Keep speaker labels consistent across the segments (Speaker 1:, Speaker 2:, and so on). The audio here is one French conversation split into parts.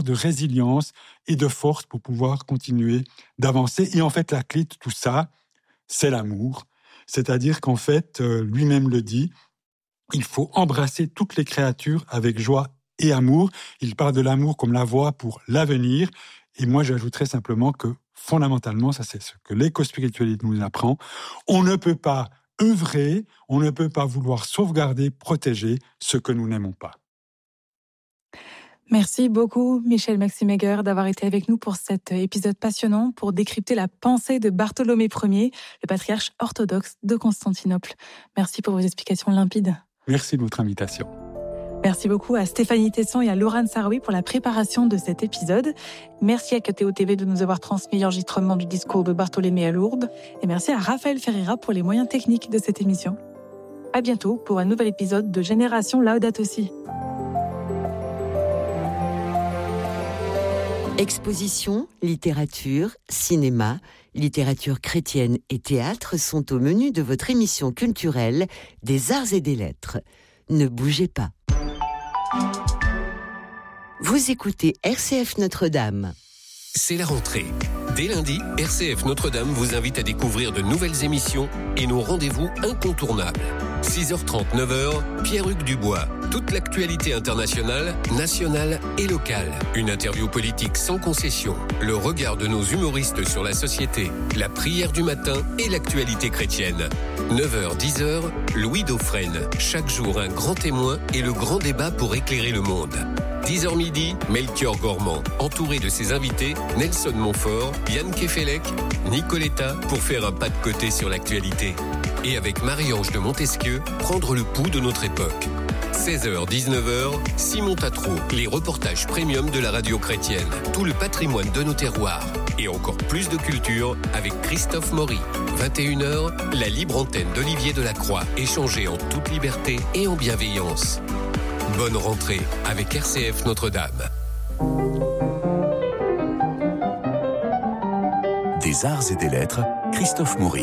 Speaker 1: de résilience et de force pour pouvoir continuer d'avancer. Et en fait, la clé de tout ça, c'est l'amour. C'est-à-dire qu'en fait, lui-même le dit, il faut embrasser toutes les créatures avec joie et amour. Il parle de l'amour comme la voie pour l'avenir. Et moi, j'ajouterais simplement que, fondamentalement, ça c'est ce que l'éco-spiritualité nous apprend, on ne peut pas œuvrer, on ne peut pas vouloir sauvegarder, protéger ce que nous n'aimons pas.
Speaker 2: Merci beaucoup, Michel Maximegger, d'avoir été avec nous pour cet épisode passionnant pour décrypter la pensée de Bartholomé Ier, le patriarche orthodoxe de Constantinople. Merci pour vos explications limpides.
Speaker 1: Merci de votre invitation.
Speaker 2: Merci beaucoup à Stéphanie Tesson et à Laurent Saroui pour la préparation de cet épisode. Merci à KTO TV de nous avoir transmis l'enregistrement du discours de Bartholomé à Lourdes. Et merci à Raphaël Ferreira pour les moyens techniques de cette émission. À bientôt pour un nouvel épisode de Génération Laudato Si.
Speaker 3: Expositions, littérature, cinéma, littérature chrétienne et théâtre sont au menu de votre émission culturelle des Arts et des Lettres. Ne bougez pas. Vous écoutez RCF Notre-Dame.
Speaker 4: C'est la rentrée. Dès lundi, RCF Notre-Dame vous invite à découvrir de nouvelles émissions et nos rendez-vous incontournables. 6h30, 9h, Pierre-Hugues Dubois. Toute l'actualité internationale, nationale et locale. Une interview politique sans concession. Le regard de nos humoristes sur la société. La prière du matin et l'actualité chrétienne. 9h, 10h, Louis Dauphren. Chaque jour, un grand témoin et le grand débat pour éclairer le monde. 10h midi, Melchior Gormand, entouré de ses invités, Nelson Montfort, Yann Kefelec, Nicoletta, pour faire un pas de côté sur l'actualité. Et avec Marie-Ange de Montesquieu, prendre le pouls de notre époque. 16h, 19h, Simon Tatro, les reportages premium de la radio chrétienne. Tout le patrimoine de nos terroirs. Et encore plus de culture avec Christophe Maury. 21h, la libre antenne d'Olivier Delacroix, échangée en toute liberté et en bienveillance. Bonne rentrée avec RCF Notre-Dame.
Speaker 5: Des Arts et des Lettres, Christophe Maury.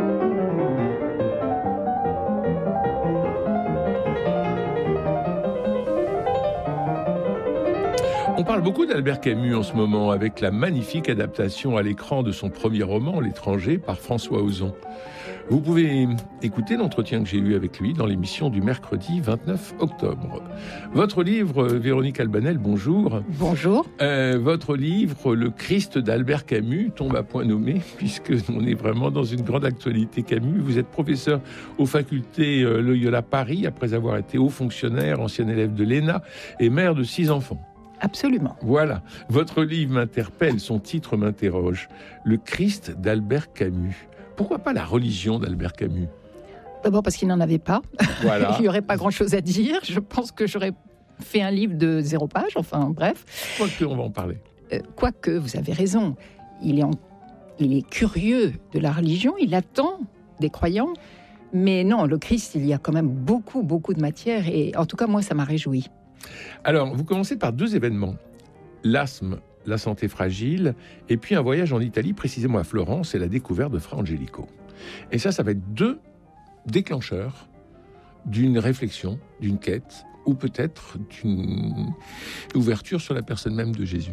Speaker 6: On parle beaucoup d'Albert Camus en ce moment, avec la magnifique adaptation à l'écran de son premier roman, L'étranger, par François Ozon. Vous pouvez écouter l'entretien que j'ai eu avec lui dans l'émission du mercredi 29 octobre. Votre livre, Véronique Albanel, bonjour.
Speaker 7: Bonjour.
Speaker 6: Votre livre, Le Christ d'Albert Camus, tombe à point nommé, puisque on est vraiment dans une grande actualité Camus. Vous êtes professeur aux facultés Loyola Paris, après avoir été haut fonctionnaire, ancien élève de l'ENA et mère de 6 enfants.
Speaker 7: Absolument.
Speaker 6: Voilà. Votre livre m'interpelle, son titre m'interroge. Le Christ d'Albert Camus. Pourquoi pas la religion d'Albert Camus ?
Speaker 7: D'abord parce qu'il n'en avait pas.
Speaker 6: Voilà.
Speaker 7: Il n'y aurait pas grand-chose à dire. Je pense que j'aurais fait un livre de 0 page, enfin bref.
Speaker 6: Quoique, on va en parler.
Speaker 7: Quoique, vous avez raison. Il est curieux de la religion, il attend des croyants. Mais non, le Christ, il y a quand même beaucoup de matière. Et en tout cas, moi, ça m'a réjoui.
Speaker 6: Alors, vous commencez par 2 événements. L'asthme, la santé fragile, et puis un voyage en Italie, précisément à Florence, et la découverte de Fra Angelico. Et ça va être 2 déclencheurs d'une réflexion, d'une quête, ou peut-être d'une ouverture sur la personne même de Jésus.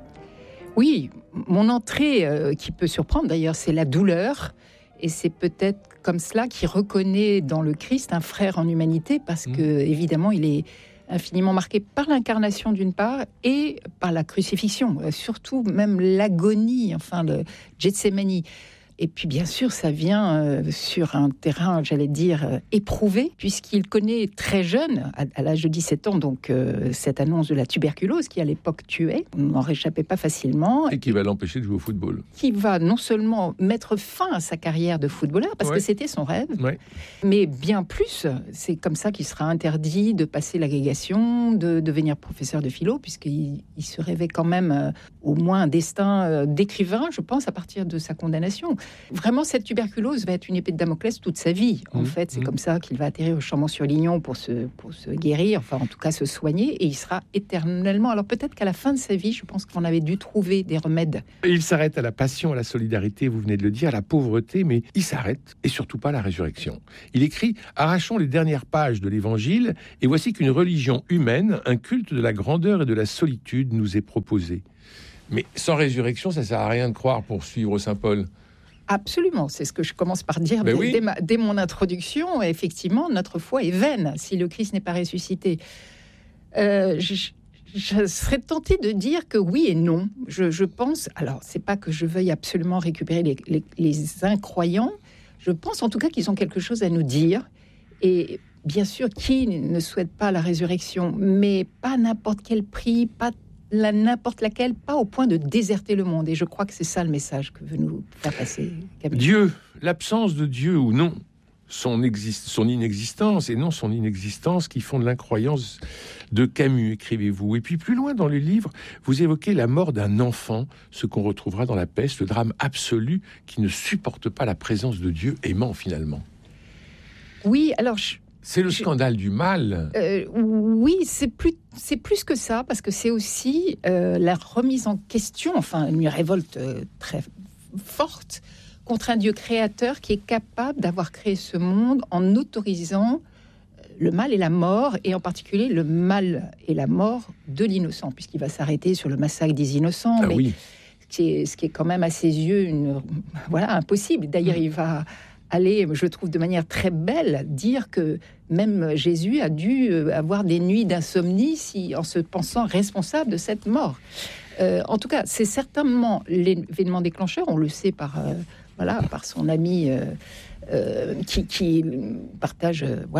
Speaker 7: Oui, mon entrée, qui peut surprendre d'ailleurs, c'est la douleur. Et c'est peut-être comme cela qu'il reconnaît dans le Christ un frère en humanité, parce que évidemment, il est infiniment marqué par l'incarnation d'une part et par la crucifixion, surtout même l'agonie, enfin le Gethsémani. Et puis bien sûr, ça vient sur un terrain, j'allais dire, éprouvé, puisqu'il connaît très jeune, à l'âge de 17 ans, donc cette annonce de la tuberculose qui à l'époque tuait, on n'en réchappait pas facilement.
Speaker 6: Et qui va l'empêcher de jouer au football.
Speaker 7: Qui va non seulement mettre fin à sa carrière de footballeur, parce que c'était son rêve, mais bien plus, c'est comme ça qu'il sera interdit de passer l'agrégation, de devenir professeur de philo, puisqu'il se rêvait quand même au moins un destin d'écrivain, je pense, à partir de sa condamnation. Vraiment, cette tuberculose va être une épée de Damoclès toute sa vie. En fait, c'est comme ça qu'il va atterrir au Chambon-sur-Lignon pour se guérir, enfin en tout cas se soigner, et il sera éternellement. Alors peut-être qu'à la fin de sa vie, je pense qu'on avait dû trouver des remèdes.
Speaker 6: Il s'arrête à la passion, à la solidarité, vous venez de le dire, à la pauvreté, mais il s'arrête, et surtout pas à la résurrection. Il écrit « Arrachons les dernières pages de l'Évangile, et voici qu'une religion humaine, un culte de la grandeur et de la solitude nous est proposé. » Mais sans résurrection, ça sert à rien de croire pour suivre Saint Paul.
Speaker 7: Absolument, c'est ce que je commence par dire
Speaker 6: oui.
Speaker 7: dès mon introduction. Effectivement, notre foi est vaine si le Christ n'est pas ressuscité. Je serais tentée de dire que oui et non. Je pense, alors c'est pas que je veuille absolument récupérer les incroyants, je pense en tout cas qu'ils ont quelque chose à nous dire. Et bien sûr, qui ne souhaite pas la résurrection, mais pas à n'importe quel prix, pas n'importe laquelle, pas au point de déserter le monde. Et je crois que c'est ça le message que veut nous faire passer Camille.
Speaker 6: Dieu, l'absence de Dieu ou non, son inexistence et non son inexistence qui font de l'incroyance de Camus, écrivez-vous. Et puis plus loin dans le livre, vous évoquez la mort d'un enfant, ce qu'on retrouvera dans La Peste, le drame absolu qui ne supporte pas la présence de Dieu aimant finalement.
Speaker 7: Oui, alors...
Speaker 6: C'est le scandale du mal.
Speaker 7: Oui, c'est plus que ça, parce que c'est aussi la remise en question, enfin une révolte très forte contre un Dieu créateur qui est capable d'avoir créé ce monde en autorisant le mal et la mort, et en particulier le mal et la mort de l'innocent, puisqu'il va s'arrêter sur le massacre des innocents, mais
Speaker 6: oui.
Speaker 7: ce qui est quand même à ses yeux impossible. D'ailleurs, il va aller, je trouve de manière très belle, dire que même Jésus a dû avoir des nuits d'insomnie en se pensant responsable de cette mort. En tout cas, c'est certainement l'événement déclencheur, on le sait par son ami qui partage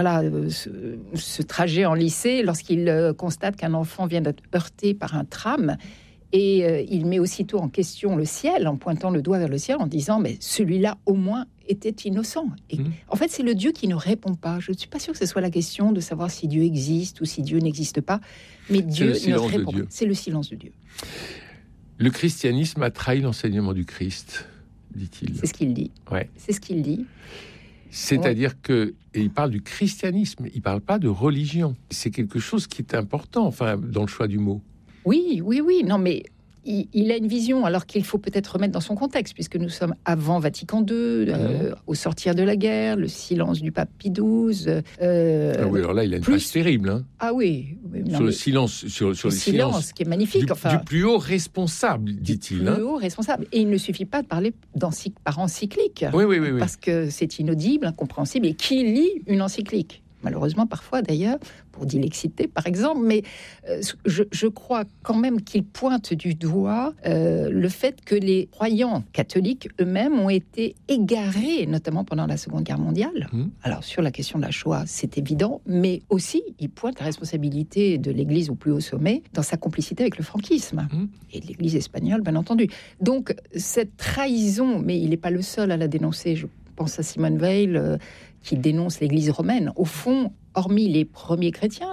Speaker 7: ce trajet en lycée lorsqu'il constate qu'un enfant vient d'être heurté par un tram. Et il met aussitôt en question le ciel, en pointant le doigt vers le ciel, en disant « mais celui-là, au moins, était innocent ». Et en fait, c'est le Dieu qui ne répond pas. Je ne suis pas sûre que ce soit la question de savoir si Dieu existe ou si Dieu n'existe pas, mais Dieu ne répond pas. C'est le silence de Dieu.
Speaker 6: Le christianisme a trahi l'enseignement du Christ, dit-il.
Speaker 7: C'est ce qu'il dit.
Speaker 6: Ouais.
Speaker 7: C'est ce qu'il dit.
Speaker 6: C'est-à-dire que, et il parle du christianisme, il ne parle pas de religion. C'est quelque chose qui est important, enfin, dans le choix du mot.
Speaker 7: Oui. Non, mais il a une vision, alors qu'il faut peut-être remettre dans son contexte, puisque nous sommes avant Vatican II, au sortir de la guerre, le silence du pape Pie XII.
Speaker 6: Ah oui, alors là, il a une page terrible. Hein.
Speaker 7: Ah oui.
Speaker 6: Sur le silence, sur le silence
Speaker 7: qui est magnifique.
Speaker 6: Du plus haut responsable, dit-il.
Speaker 7: Du plus haut responsable. Et il ne suffit pas de parler par encyclique.
Speaker 6: Oui.
Speaker 7: Parce que c'est inaudible, incompréhensible. Et qui lit une encyclique ? Malheureusement, parfois, d'ailleurs, pour dilexité, par exemple, mais je crois quand même qu'il pointe du doigt le fait que les croyants catholiques eux-mêmes ont été égarés, notamment pendant la Seconde Guerre mondiale. Alors, sur la question de la Shoah, c'est évident, mais aussi, il pointe la responsabilité de l'Église au plus haut sommet dans sa complicité avec le franquisme, et de l'Église espagnole, bien entendu. Donc, cette trahison, mais il n'est pas le seul à la dénoncer, je pense à Simone Weil, qui dénonce l'Église romaine. Au fond, hormis les premiers chrétiens,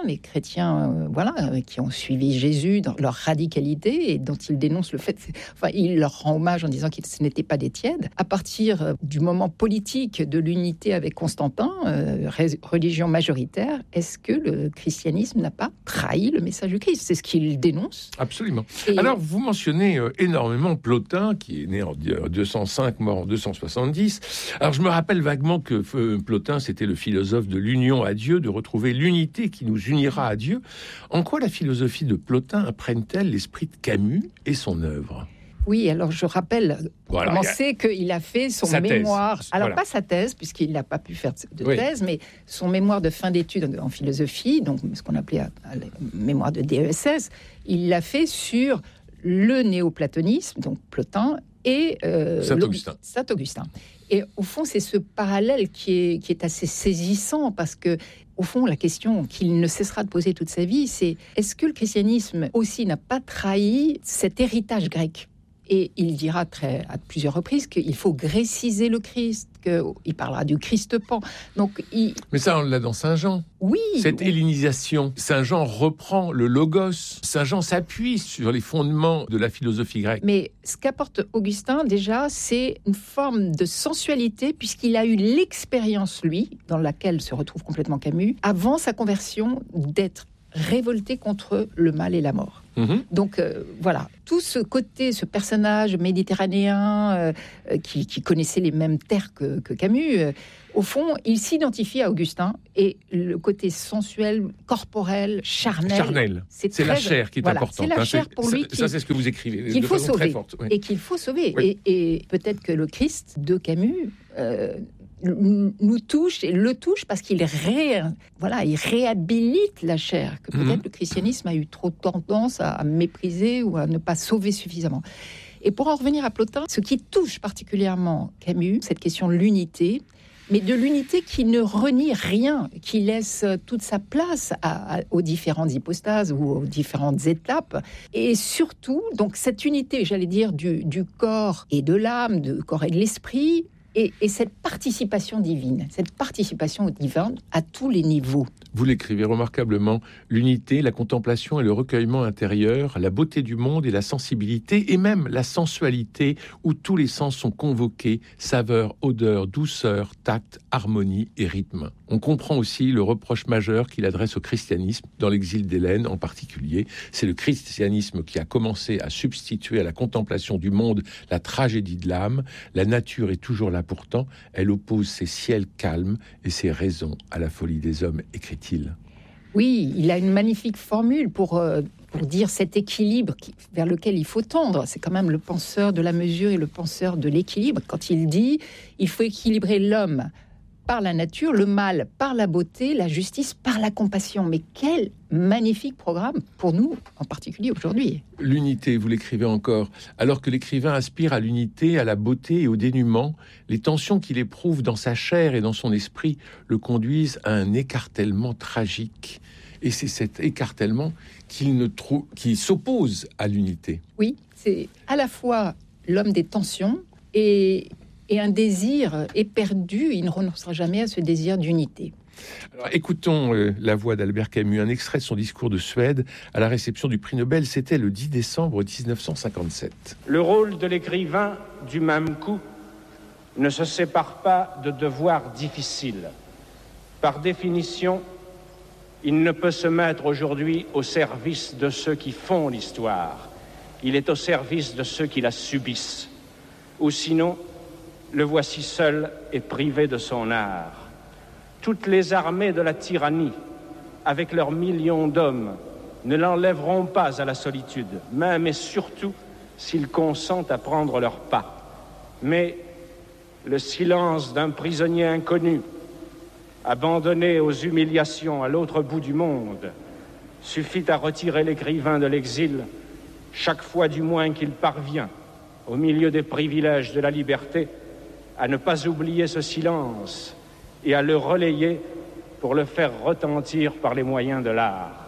Speaker 7: qui ont suivi Jésus dans leur radicalité et dont il dénonce le fait, il leur rend hommage en disant que ce n'étaient pas des tièdes. À partir du moment politique de l'unité avec Constantin, religion majoritaire, est-ce que le christianisme n'a pas trahi le message du Christ ? C'est ce qu'il dénonce.
Speaker 6: Absolument. Alors, vous mentionnez énormément Plotin, qui est né en 205, mort en 270. Alors, je me rappelle vaguement que Plotin, c'était le philosophe de l'union à Dieu, de retrouver l'unité qui nous unira à Dieu. En quoi la philosophie de Plotin imprègne-t-elle l'esprit de Camus et son œuvre ?
Speaker 7: Oui, alors je rappelle, pour commencer, qu'il a fait son mémoire. Alors, pas sa thèse, puisqu'il n'a pas pu faire de thèse, mais son mémoire de fin d'études en philosophie, donc ce qu'on appelait mémoire de DESS, il l'a fait sur le néoplatonisme, donc Plotin, et Saint-Augustin. Et au fond, c'est ce parallèle qui est assez saisissant, parce que, au fond, la question qu'il ne cessera de poser toute sa vie, c'est est-ce que le christianisme aussi n'a pas trahi cet héritage grec ? Et il dira à plusieurs reprises qu'il faut gréciser le Christ, qu'il parlera du Christ pan. Donc,
Speaker 6: Mais ça, on l'a dans Saint Jean.
Speaker 7: Oui.
Speaker 6: Cette hellénisation, Saint Jean reprend le logos. Saint Jean s'appuie sur les fondements de la philosophie grecque.
Speaker 7: Mais ce qu'apporte Augustin, déjà, c'est une forme de sensualité, puisqu'il a eu l'expérience, lui, dans laquelle se retrouve complètement Camus, avant sa conversion, d'être révolté contre le mal et la mort. Donc voilà, tout ce côté, ce personnage méditerranéen qui connaissait les mêmes terres que Camus, au fond, il s'identifie à Augustin, et le côté sensuel, corporel, charnel.
Speaker 6: C'est la chair qui est importante.
Speaker 7: C'est la chair pour lui.
Speaker 6: Ça, c'est ce que vous écrivez.
Speaker 7: Qu'il faut sauver.
Speaker 6: Très forte, oui.
Speaker 7: Et qu'il faut sauver.
Speaker 6: Oui.
Speaker 7: Et peut-être que le Christ de Camus nous touche, et le touche parce qu'il il réhabilite la chair, que peut-être le christianisme a eu trop tendance à mépriser ou à ne pas sauver suffisamment. Et pour en revenir à Plotin, ce qui touche particulièrement Camus, cette question de l'unité, mais de l'unité qui ne renie rien, qui laisse toute sa place aux différentes hypostases ou aux différentes étapes. Et surtout, donc cette unité, j'allais dire, du corps et de l'âme, du corps et de l'esprit, et cette participation divine à tous les niveaux.
Speaker 6: Vous l'écrivez remarquablement, l'unité, la contemplation et le recueillement intérieur, la beauté du monde et la sensibilité, et même la sensualité, où tous les sens sont convoqués, saveur, odeur, douceur, tact, harmonie et rythme. On comprend aussi le reproche majeur qu'il adresse au christianisme, dans l'exil d'Hélène en particulier. C'est le christianisme qui a commencé à substituer à la contemplation du monde la tragédie de l'âme. La nature est toujours là pourtant, elle oppose ses ciels calmes et ses raisons à la folie des hommes, écrit-il.
Speaker 7: Oui, il a une magnifique formule pour dire cet équilibre vers lequel il faut tendre. C'est quand même le penseur de la mesure et le penseur de l'équilibre. Quand il dit il faut équilibrer l'homme par la nature, le mal par la beauté, la justice par la compassion. Mais quel magnifique programme pour nous, en particulier aujourd'hui.
Speaker 6: L'unité, vous l'écrivez encore. Alors que l'écrivain aspire à l'unité, à la beauté et au dénuement, les tensions qu'il éprouve dans sa chair et dans son esprit le conduisent à un écartèlement tragique. Et c'est cet écartèlement qui s'oppose à l'unité.
Speaker 7: Oui, c'est à la fois l'homme des tensions et un désir éperdu. Il ne renoncera jamais à ce désir d'unité.
Speaker 6: Alors, écoutons la voix d'Albert Camus, un extrait de son discours de Suède à la réception du prix Nobel. C'était le 10 décembre 1957.
Speaker 8: Le rôle de l'écrivain, du même coup, ne se sépare pas de devoirs difficiles. Par définition, il ne peut se mettre aujourd'hui au service de ceux qui font l'histoire. Il est au service de ceux qui la subissent. Ou sinon, le voici seul et privé de son art. Toutes les armées de la tyrannie, avec leurs millions d'hommes, ne l'enlèveront pas à la solitude, même et surtout s'ils consentent à prendre leur pas. Mais le silence d'un prisonnier inconnu, abandonné aux humiliations à l'autre bout du monde, suffit à retirer l'écrivain de l'exil, chaque fois du moins qu'il parvient, au milieu des privilèges de la liberté, à ne pas oublier ce silence et à le relayer pour le faire retentir par les moyens de l'art.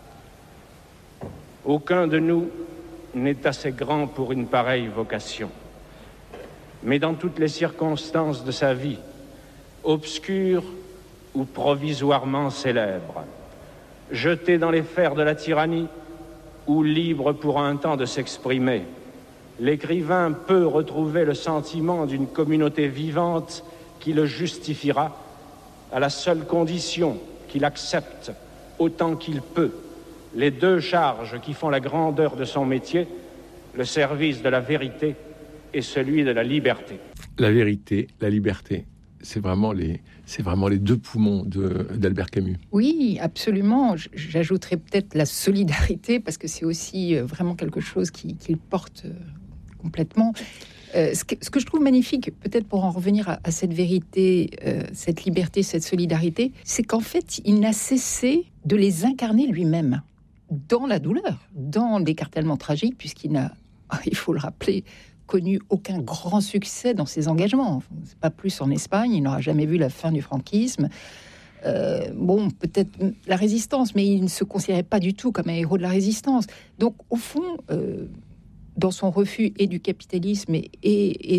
Speaker 8: Aucun de nous n'est assez grand pour une pareille vocation. Mais dans toutes les circonstances de sa vie, obscure ou provisoirement célèbre, jeté dans les fers de la tyrannie ou libre pour un temps de s'exprimer, l'écrivain peut retrouver le sentiment d'une communauté vivante qui le justifiera à la seule condition qu'il accepte, autant qu'il peut, les deux charges qui font la grandeur de son métier, le service de la vérité et celui de la liberté.
Speaker 6: La vérité, la liberté, c'est vraiment les deux poumons d'Albert Camus.
Speaker 7: Oui, absolument. J'ajouterais peut-être la solidarité, parce que c'est aussi vraiment quelque chose qu'il porte complètement. Ce que je trouve magnifique, peut-être pour en revenir à cette vérité, cette liberté, cette solidarité, c'est qu'en fait, il n'a cessé de les incarner lui-même dans la douleur, dans l'écartèlement tragique, puisqu'il n'a, il faut le rappeler, connu aucun grand succès dans ses engagements. C'est pas plus en Espagne, il n'aura jamais vu la fin du franquisme. Peut-être la résistance, mais il ne se considérait pas du tout comme un héros de la résistance. Donc, au fond, dans son refus et du capitalisme et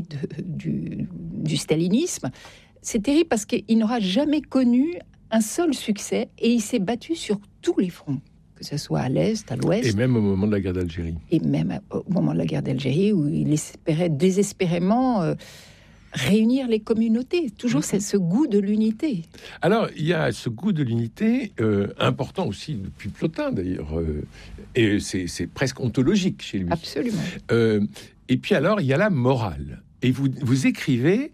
Speaker 7: du stalinisme. C'est terrible parce qu'il n'aura jamais connu un seul succès et il s'est battu sur tous les fronts, que ce soit à l'Est, à l'Ouest.
Speaker 6: Et même au moment de la guerre d'Algérie.
Speaker 7: Et même au moment de la guerre d'Algérie, où il espérait désespérément réunir les communautés. Toujours ce goût de l'unité.
Speaker 6: Alors, il y a ce goût de l'unité, important aussi depuis Plotin d'ailleurs, et c'est presque ontologique chez lui.
Speaker 7: Absolument.
Speaker 6: Et puis alors, il y a la morale. Et vous écrivez,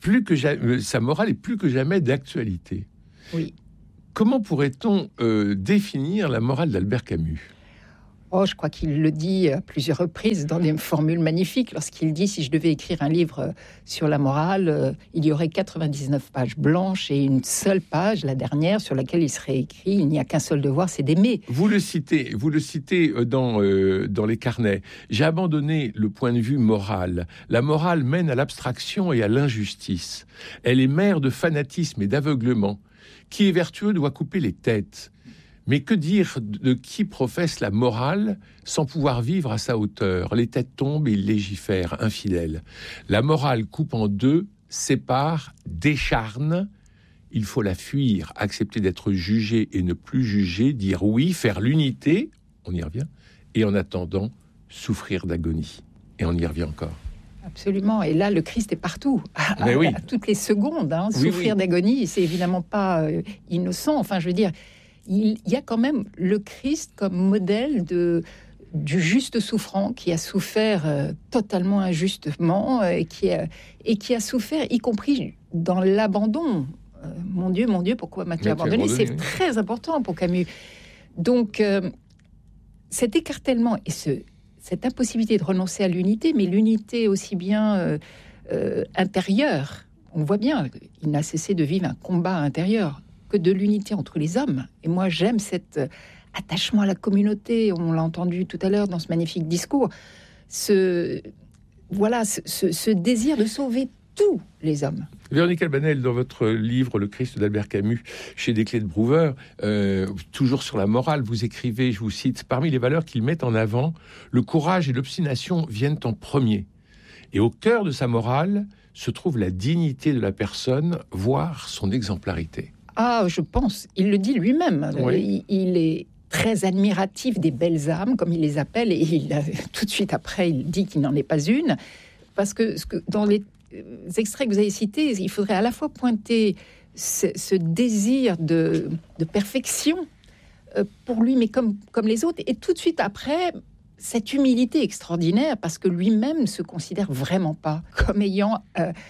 Speaker 6: sa morale est plus que jamais d'actualité.
Speaker 7: Oui.
Speaker 6: Comment pourrait-on définir la morale d'Albert Camus ?
Speaker 7: Je crois qu'il le dit à plusieurs reprises dans des formules magnifiques, lorsqu'il dit « Si je devais écrire un livre sur la morale, il y aurait 99 pages blanches et une seule page, la dernière, sur laquelle il serait écrit « Il n'y a qu'un seul devoir, c'est d'aimer ».
Speaker 6: Vous le citez dans les carnets. J'ai abandonné le point de vue moral. La morale mène à l'abstraction et à l'injustice. Elle est mère de fanatisme et d'aveuglement. Qui est vertueux doit couper les têtes. Mais que dire de qui professe la morale sans pouvoir vivre à sa hauteur ? Les têtes tombent et ils légifèrent, infidèles. La morale coupe en deux, sépare, décharne. Il faut la fuir, accepter d'être jugé et ne plus juger, dire oui, faire l'unité, on y revient, et en attendant, souffrir d'agonie. Et on y revient encore.
Speaker 7: Absolument. Et là, le Christ est partout, à toutes les secondes. Souffrir d'agonie, c'est évidemment pas innocent. Enfin, je veux dire... Il y a quand même le Christ comme modèle du juste souffrant qui a souffert totalement injustement et qui a souffert, y compris dans l'abandon. Mon Dieu, pourquoi m'as-tu abandonné ? C'est très important pour Camus. Donc, cet écartèlement et cette impossibilité de renoncer à l'unité, mais l'unité aussi bien intérieure, on voit bien, il n'a cessé de vivre un combat intérieur, que de l'unité entre les hommes. Et moi, j'aime cet attachement à la communauté. On l'a entendu tout à l'heure dans ce magnifique discours. Ce désir de sauver tous les hommes.
Speaker 6: Véronique Albanel, dans votre livre « Le Christ d'Albert Camus », chez Desclés de Brouwer, toujours sur la morale, vous écrivez, je vous cite, « Parmi les valeurs qu'il met en avant, le courage et l'obstination viennent en premier. Et au cœur de sa morale se trouve la dignité de la personne, voire son exemplarité. »
Speaker 7: Je pense. Il le dit lui-même.
Speaker 6: Oui.
Speaker 7: Il est très admiratif des belles âmes, comme il les appelle, et tout de suite après, il dit qu'il n'en est pas une. Parce que dans les extraits que vous avez cités, il faudrait à la fois pointer ce désir de perfection pour lui, mais comme les autres, et tout de suite après, cette humilité extraordinaire, parce que lui-même ne se considère vraiment pas comme ayant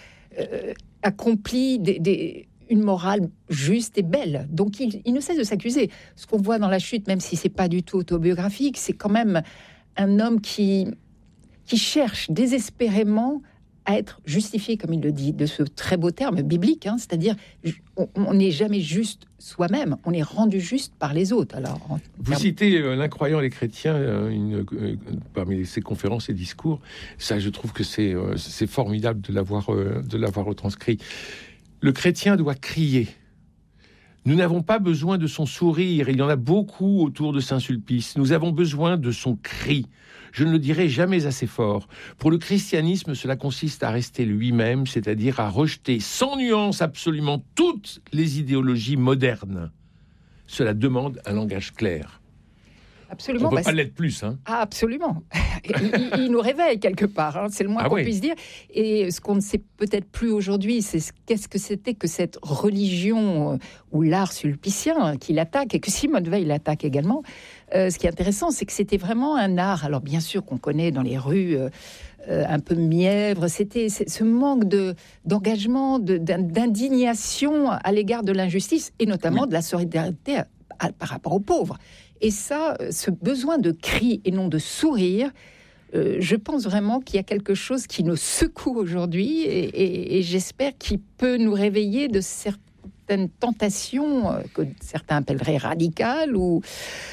Speaker 7: accompli une morale juste et belle. Donc, il ne cesse de s'accuser. Ce qu'on voit dans La Chute, même si c'est pas du tout autobiographique, c'est quand même un homme qui cherche désespérément à être justifié, comme il le dit, de ce très beau terme biblique, c'est-à-dire on n'est jamais juste soi-même, on est rendu juste par les autres. Alors,
Speaker 6: vous citez L'Incroyant et les chrétiens parmi ses conférences et discours. Ça, je trouve que c'est formidable de l'avoir retranscrit. Le chrétien doit crier. Nous n'avons pas besoin de son sourire. Il y en a beaucoup autour de Saint-Sulpice. Nous avons besoin de son cri. Je ne le dirai jamais assez fort. Pour le christianisme, cela consiste à rester lui-même, c'est-à-dire à rejeter sans nuance absolument toutes les idéologies modernes. Cela demande un langage clair.
Speaker 7: Absolument.
Speaker 6: On ne peut pas l'être plus.
Speaker 7: Absolument. Il nous réveille quelque part, c'est le moins qu'on puisse dire. Et ce qu'on ne sait peut-être plus aujourd'hui, c'est qu'est-ce que c'était que cette religion ou l'art sulpicien qui l'attaque, et que Simone Veil l'attaque également. Ce qui est intéressant, c'est que c'était vraiment un art, alors bien sûr qu'on connaît dans les rues, un peu mièvre, c'était ce manque d'engagement, d'indignation à l'égard de l'injustice, et notamment de la solidarité par rapport aux pauvres. Et ça, ce besoin de cri et non de sourire, je pense vraiment qu'il y a quelque chose qui nous secoue aujourd'hui et j'espère qu'il peut nous réveiller de certaines certaine tentation que certains appelleraient radicale ou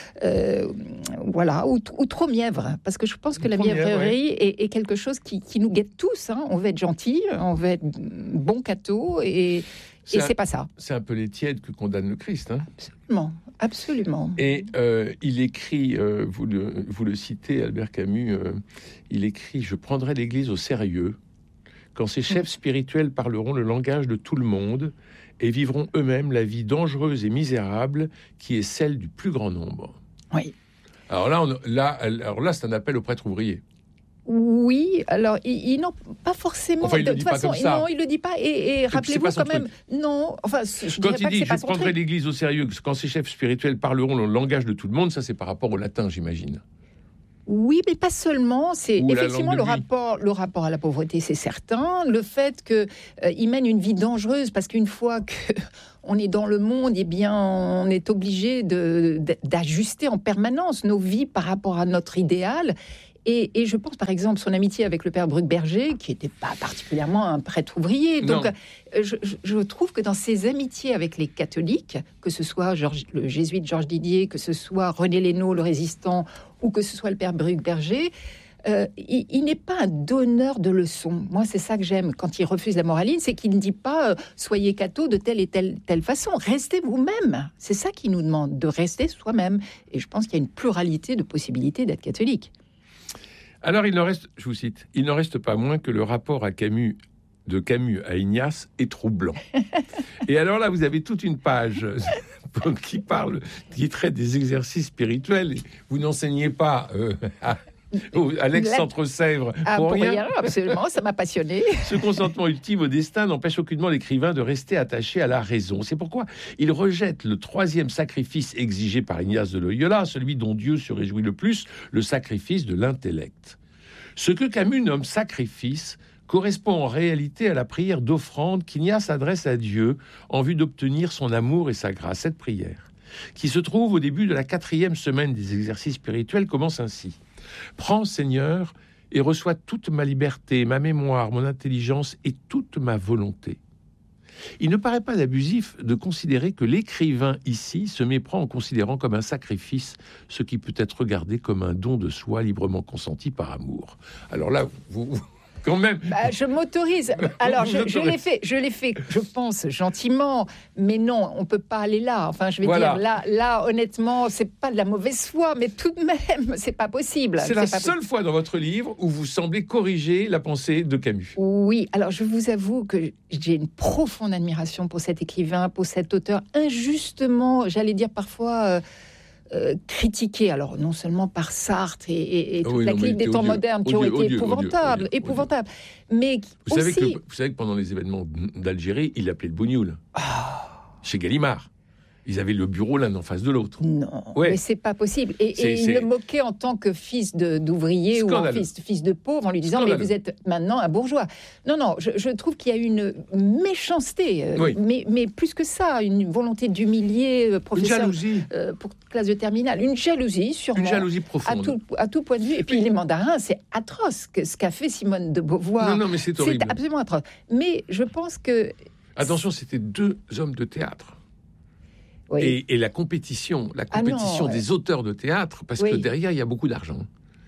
Speaker 7: trop mièvre, parce que je pense que la mièvrerie est quelque chose qui nous guette tous. On veut être gentil, on veut être bon cateau, et c'est pas ça.
Speaker 6: C'est un peu les tièdes que condamne le Christ.
Speaker 7: Absolument.
Speaker 6: Et il écrit, vous le citez, Albert Camus, il écrit « Je prendrai l'Église au sérieux quand ses chefs spirituels parleront le langage de tout le monde et vivront eux-mêmes la vie dangereuse et misérable qui est celle du plus grand nombre. »
Speaker 7: Oui.
Speaker 6: Alors là, c'est un appel aux prêtres ouvriers.
Speaker 7: Oui, alors ils n'ont pas forcément.
Speaker 6: Enfin, il ne le dit pas comme ça.
Speaker 7: Non, il ne le dit pas. Et rappelez-vous quand même. Non, enfin,
Speaker 6: quand il dit « Je prendrai l'Église au sérieux quand ses chefs spirituels parleront le langage de tout le monde », ça c'est par rapport au latin, j'imagine.
Speaker 7: Oui, mais pas seulement. C'est effectivement le rapport à la pauvreté, c'est certain. Le fait qu'il mène une vie dangereuse, parce qu'une fois qu'on est dans le monde, eh bien, on est obligé d'ajuster en permanence nos vies par rapport à notre idéal. Et je pense, par exemple, son amitié avec le père Bruckberger, qui n'était pas particulièrement un prêtre ouvrier. Donc, je trouve que dans ses amitiés avec les catholiques, que ce soit le jésuite Georges Didier, que ce soit René Lénaud, le résistant, ou que ce soit le père Bruckberger, il n'est pas un donneur de leçons. Moi, c'est ça que j'aime quand il refuse la moraline, c'est qu'il ne dit pas soyez catho de telle et telle façon. Restez vous-même. C'est ça qu'il nous demande, de rester soi-même. Et je pense qu'il y a une pluralité de possibilités d'être catholique.
Speaker 6: Alors, je vous cite, il n'en reste pas moins que le rapport de Camus à Ignace est troublant. Et alors là, vous avez toute une page qui traite des exercices spirituels. Vous n'enseignez pas à l'ex-Centre-Sèvres pour rien.
Speaker 7: Absolument, ça m'a passionné.
Speaker 6: Ce consentement ultime au destin n'empêche aucunement l'écrivain de rester attaché à la raison. C'est pourquoi il rejette le troisième sacrifice exigé par Ignace de Loyola, celui dont Dieu se réjouit le plus, le sacrifice de l'intellect. Ce que Camus nomme sacrifice correspond en réalité à la prière d'offrande qu'Ignace adresse à Dieu en vue d'obtenir son amour et sa grâce. Cette prière, qui se trouve au début de la 4e semaine des exercices spirituels, commence ainsi. « Prends, Seigneur, et reçois toute ma liberté, ma mémoire, mon intelligence et toute ma volonté. » Il ne paraît pas abusif de considérer que l'écrivain ici se méprend en considérant comme un sacrifice ce qui peut être regardé comme un don de soi librement consenti par amour. Alors là, vous quand même...
Speaker 7: je m'autorise. Alors, je l'ai fait, je pense, gentiment, mais non, on ne peut pas aller là. Enfin, je vais dire, là, honnêtement, c'est pas de la mauvaise foi, mais tout de même, c'est pas possible.
Speaker 6: C'est la seule fois dans votre livre où vous semblez corriger la pensée de Camus.
Speaker 7: Oui, alors je vous avoue que j'ai une profonde admiration pour cet écrivain, pour cet auteur, injustement, j'allais dire parfois... critiqué, alors non seulement par Sartre et toute la clique des temps modernes qui ont été épouvantables, mais
Speaker 6: vous
Speaker 7: aussi...
Speaker 6: savez que pendant les événements d'Algérie, il l'appelait le bougnoul. Chez Gallimard. Ils avaient le bureau l'un en face de l'autre.
Speaker 7: Non, mais c'est pas possible. Et il le moquait en tant que fils d'ouvrier ou fils de pauvre, en lui disant mais vous êtes maintenant un bourgeois. Non, je trouve qu'il y a une méchanceté, mais plus que ça, une volonté d'humilier professeur,
Speaker 6: une jalousie
Speaker 7: pour classe de terminale, une jalousie sûrement,
Speaker 6: une jalousie profonde
Speaker 7: à tout point de vue. Et puis les mandarins, c'est atroce ce qu'a fait Simone de Beauvoir.
Speaker 6: Non, mais c'est horrible.
Speaker 7: C'est absolument atroce. Mais je pense que
Speaker 6: attention, c'était 2 hommes de théâtre. Oui. Et la compétition des auteurs de théâtre, parce que derrière, il y a beaucoup d'argent.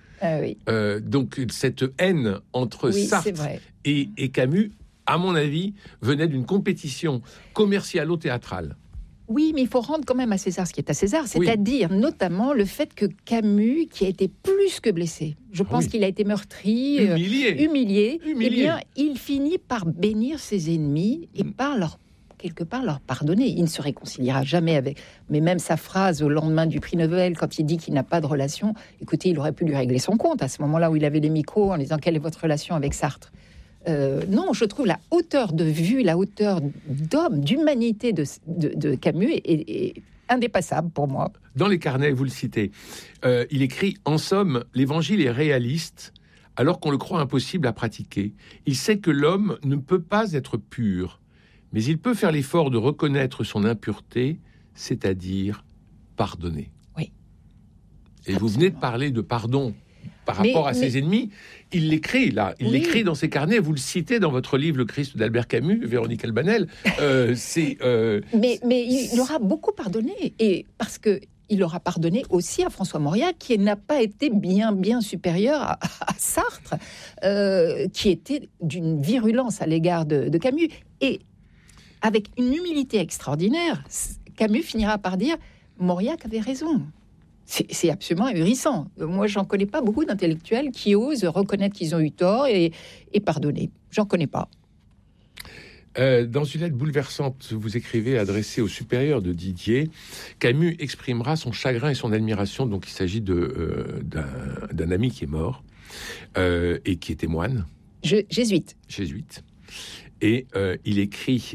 Speaker 6: Donc, cette haine entre Sartre et Camus, à mon avis, venait d'une compétition commercialo-théâtrale.
Speaker 7: Oui, mais il faut rendre quand même à César ce qui est à César, c'est-à-dire notamment le fait que Camus, qui a été plus que blessé, je pense qu'il a été meurtri, humilié, eh bien, il finit par bénir ses ennemis et par quelque part leur pardonner. Il ne se réconciliera jamais avec. Mais même sa phrase au lendemain du prix Nobel, quand il dit qu'il n'a pas de relation, écoutez, il aurait pu lui régler son compte à ce moment-là où il avait les micros en disant quelle est votre relation avec Sartre. Non, je trouve la hauteur de vue, la hauteur d'homme, d'humanité de Camus est indépassable pour moi.
Speaker 6: Dans les carnets, vous le citez, il écrit « En somme, l'évangile est réaliste alors qu'on le croit impossible à pratiquer. Il sait que l'homme ne peut pas être pur. Mais il peut faire l'effort de reconnaître son impureté, c'est-à-dire pardonner. »
Speaker 7: Oui.
Speaker 6: Et vous venez de parler de pardon. par rapport à ses ennemis, il l'écrit là. Il l'écrit dans ses carnets. Vous le citez dans votre livre Le Christ d'Albert Camus, Véronique Albanel.
Speaker 7: Mais il aura beaucoup pardonné, et parce que il aura pardonné aussi à François Mauriac, qui n'a pas été bien supérieur à Sartre, qui était d'une virulence à l'égard de Camus. Et avec une humilité extraordinaire, Camus finira par dire « Mauriac avait raison ». C'est absolument ahurissant. Moi, j'en connais pas beaucoup d'intellectuels qui osent reconnaître qu'ils ont eu tort et pardonner. J'en connais pas.
Speaker 6: Dans une lettre bouleversante, vous écrivez adressée au supérieur de Didier, Camus exprimera son chagrin et son admiration. Donc, il s'agit d'un ami qui est mort et qui était moine.
Speaker 7: Jésuite.
Speaker 6: Et il écrit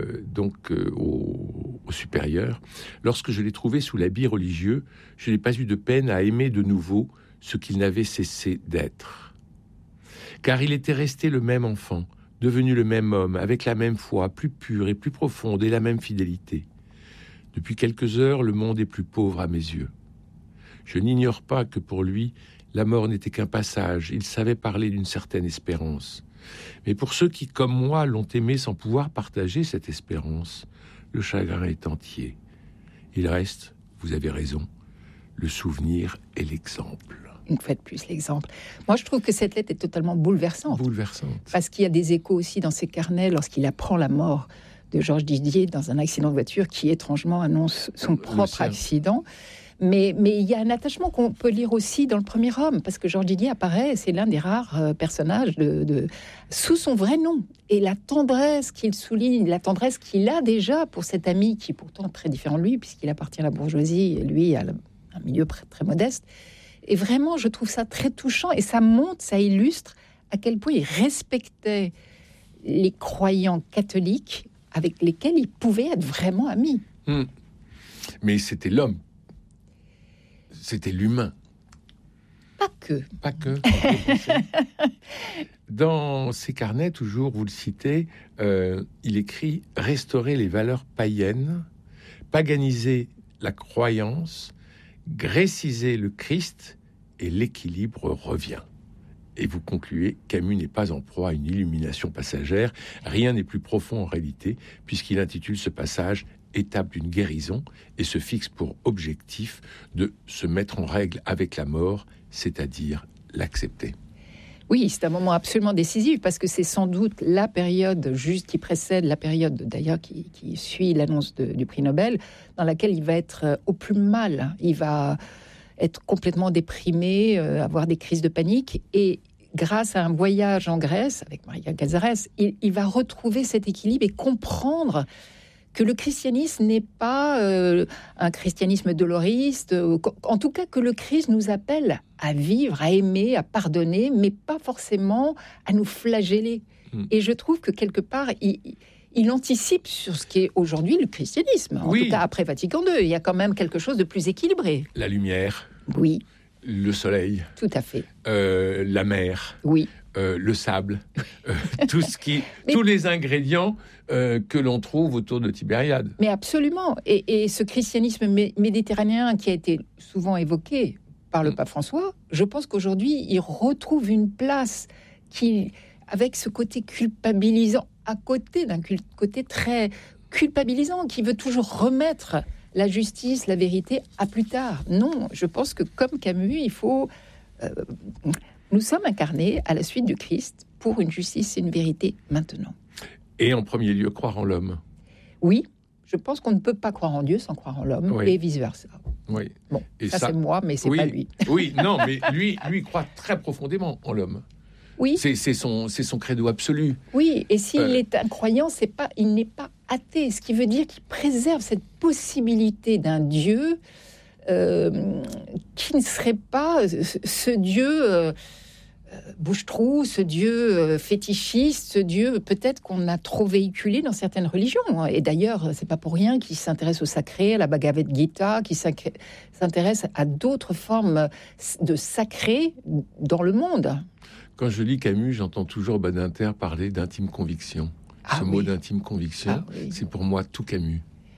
Speaker 6: au supérieur: lorsque je l'ai trouvé sous l'habit religieux, je n'ai pas eu de peine à aimer de nouveau ce qu'il n'avait cessé d'être. Car il était resté le même enfant, devenu le même homme, avec la même foi, plus pure et plus profonde, et la même fidélité. Depuis quelques heures, le monde est plus pauvre à mes yeux. Je n'ignore pas que pour lui, la mort n'était qu'un passage. Il savait parler d'une certaine espérance. Mais pour ceux qui, comme moi, l'ont aimé sans pouvoir partager cette espérance, le chagrin est entier. Il reste, vous avez raison, le souvenir et l'exemple.
Speaker 7: Une fois de plus, l'exemple. Moi, je trouve que cette lettre est totalement bouleversante. Parce qu'il y a des échos aussi dans ses carnets lorsqu'il apprend la mort de Georges Didier dans un accident de voiture qui, étrangement, annonce son propre accident. Mais il y a un attachement qu'on peut lire aussi dans Le Premier Homme, parce que Georges Didier apparaît, c'est l'un des rares personnages sous son vrai nom. Et la tendresse qu'il souligne, la tendresse qu'il a déjà pour cet ami qui est pourtant très différent de lui, puisqu'il appartient à la bourgeoisie, et lui à un milieu très modeste. Et vraiment, je trouve ça très touchant, et ça montre, ça illustre à quel point il respectait les croyants catholiques avec lesquels il pouvait être vraiment ami.
Speaker 6: Mais c'était l'homme. C'était l'humain.
Speaker 7: Pas que.
Speaker 6: Dans ses carnets, toujours, vous le citez, il écrit « Restaurer les valeurs païennes, paganiser la croyance, gréciser le Christ, et l'équilibre revient. » Et vous concluez, Camus n'est pas en proie à une illumination passagère. Rien n'est plus profond en réalité, puisqu'il intitule ce passage « Étape d'une guérison » et se fixe pour objectif de se mettre en règle avec la mort, c'est-à-dire l'accepter.
Speaker 7: Oui, c'est un moment absolument décisif, parce que c'est sans doute la période juste qui précède la période, d'ailleurs, qui suit l'annonce du prix Nobel, dans laquelle il va être au plus mal. Il va être complètement déprimé, avoir des crises de panique, et grâce à un voyage en Grèce avec Maria Cazares, il va retrouver cet équilibre et comprendre que le christianisme n'est pas un christianisme doloriste, en tout cas que le Christ nous appelle à vivre, à aimer, à pardonner, mais pas forcément à nous flageller. Et je trouve que quelque part, il anticipe sur ce qu'est aujourd'hui le christianisme. En tout cas, après Vatican II, il y a quand même quelque chose de plus équilibré.
Speaker 6: La lumière.
Speaker 7: Oui.
Speaker 6: Le soleil.
Speaker 7: Tout à fait.
Speaker 6: La mer.
Speaker 7: Oui.
Speaker 6: Le sable. Tous les ingrédients que l'on trouve autour de Tibériade.
Speaker 7: Mais absolument. Et ce christianisme méditerranéen qui a été souvent évoqué par le pape François, je pense qu'aujourd'hui, il retrouve une place avec ce côté culpabilisant, à côté d'un côté très culpabilisant, qui veut toujours remettre la justice, la vérité à plus tard. Non, je pense que comme Camus, il faut... nous sommes incarnés à la suite du Christ pour une justice et une vérité maintenant.
Speaker 6: Et en premier lieu, croire en l'homme.
Speaker 7: Oui, je pense qu'on ne peut pas croire en Dieu sans croire en l'homme, et vice-versa.
Speaker 6: Oui.
Speaker 7: Bon, et ça c'est moi, mais c'est pas lui.
Speaker 6: Oui, non, mais lui croit très profondément en l'homme.
Speaker 7: Oui.
Speaker 6: C'est son credo absolu.
Speaker 7: Oui, et s'il est un croyant, il n'est pas athée, ce qui veut dire qu'il préserve cette possibilité d'un Dieu qui ne serait pas ce Dieu bouche-trou, ce Dieu fétichiste, ce Dieu peut-être qu'on a trop véhiculé dans certaines religions. Et d'ailleurs, c'est pas pour rien qu'il s'intéresse au sacré, à la Bhagavad Gita, qu'il s'intéresse à d'autres formes de sacré dans le monde.
Speaker 6: Quand je lis Camus, j'entends toujours Badinter parler d'intime conviction. Ce mot d'intime conviction, c'est pour moi tout Camus.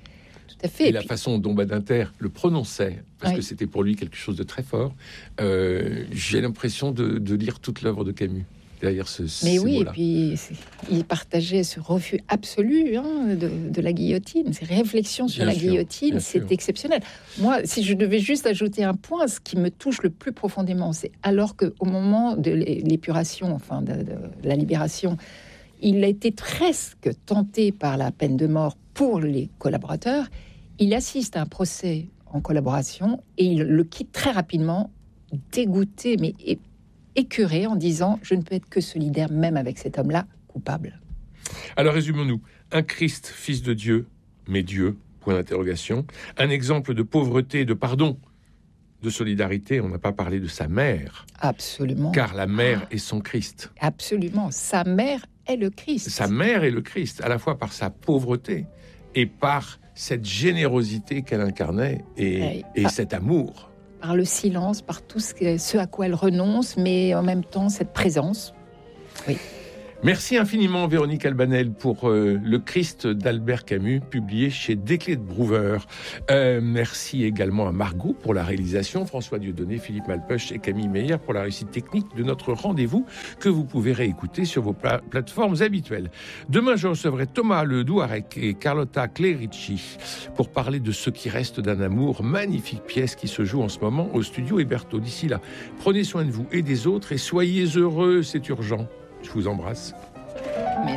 Speaker 7: Tout à fait.
Speaker 6: Et la façon dont Badinter le prononçait, parce que c'était pour lui quelque chose de très fort, j'ai l'impression de lire toute l'œuvre de Camus derrière ces mots-là.
Speaker 7: Et puis il partageait ce refus absolu de la guillotine, ces réflexions sur la guillotine, c'est exceptionnel. Moi, si je devais juste ajouter un point, ce qui me touche le plus profondément, c'est alors qu'au moment de l'épuration, enfin de la libération, il a été presque tenté par la peine de mort pour les collaborateurs, il assiste à un procès en collaboration et il le quitte très rapidement, dégoûté, mais écœuré, en disant « Je ne peux être que solidaire même avec cet homme-là, coupable ».
Speaker 6: Alors résumons-nous. Un Christ, fils de Dieu, mais Dieu, point d'interrogation. Un exemple de pauvreté et de pardon, de solidarité. On n'a pas parlé de sa mère.
Speaker 7: Absolument.
Speaker 6: Car la mère est son Christ.
Speaker 7: Absolument. Sa mère est le Christ.
Speaker 6: Sa mère est le Christ, à la fois par sa pauvreté et par cette générosité qu'elle incarnait et cet amour.
Speaker 7: Par le silence, par tout ce à quoi elle renonce, mais en même temps, cette présence. Oui.
Speaker 6: Merci infiniment, Véronique Albanel, pour Le Christ d'Albert Camus, publié chez Desclés de Brouwer. Merci également à Margot pour la réalisation, François Dieudonné, Philippe Malpeuch et Camille Meyer pour la réussite technique de notre rendez-vous que vous pouvez réécouter sur vos plateformes habituelles. Demain, je recevrai Thomas Le Douarec et Carlotta Clerici pour parler de Ce qui reste d'un amour, magnifique pièce qui se joue en ce moment au studio Héberto. D'ici là, prenez soin de vous et des autres et soyez heureux, c'est urgent. Je vous embrasse.